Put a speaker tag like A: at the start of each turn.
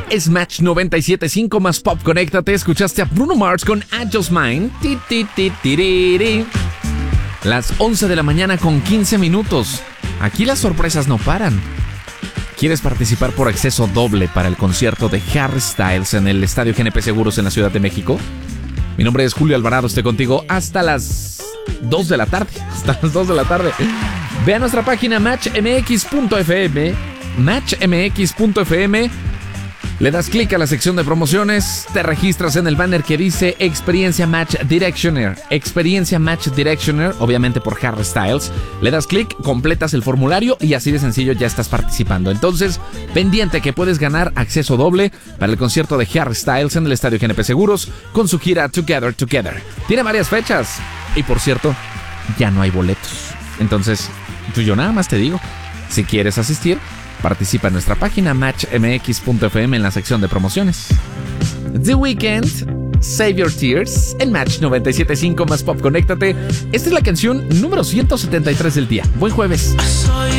A: Es Match 97.5 más Pop. Conéctate. Escuchaste a Bruno Mars con Angels Mine. Las 11 de la mañana con 15 minutos. Aquí las sorpresas no paran. ¿Quieres participar por acceso doble para el concierto de Harry Styles en el Estadio GNP Seguros en la Ciudad de México? Mi nombre es Julio Alvarado, estoy contigo hasta las 2 de la tarde. Hasta las 2 de la tarde. Ve a nuestra página matchmx.fm. Matchmx.fm. Le das clic a la sección de promociones, te registras en el banner que dice Experiencia Match Directioner. Experiencia Match Directioner, obviamente por Harry Styles. Le das clic, completas el formulario y así de sencillo ya estás participando. Entonces, pendiente que puedes ganar acceso doble para el concierto de Harry Styles en el Estadio GNP Seguros con su gira Together Together. Tiene varias fechas y, por cierto, ya no hay boletos. Entonces, yo nada más te digo, si quieres asistir, participa en nuestra página matchmx.fm en la sección de promociones. The Weeknd, Save Your Tears, en Match 97.5 más Pop. Conéctate. Esta es la canción número 173 del día. Buen jueves.